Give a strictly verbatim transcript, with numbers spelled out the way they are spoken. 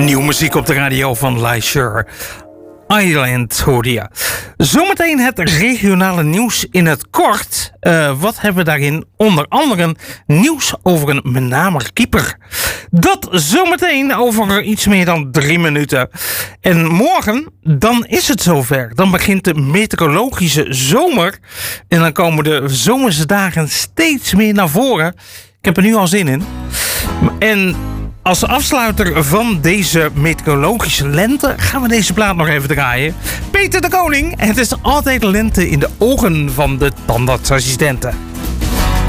Nieuwe muziek op de radio van Leisure Island hoorde je. Zometeen het regionale nieuws in het kort. Uh, wat hebben we daarin? Onder andere nieuws over een menamer keeper. Dat zometeen over iets meer dan drie minuten. En morgen, dan is het zover. Dan begint de meteorologische zomer. En dan komen de zomerse dagen steeds meer naar voren. Ik heb er nu al zin in. En als afsluiter van deze meteorologische lente gaan we deze plaat nog even draaien. Peter de Koning, het is altijd lente in de ogen van de tandartsassistenten.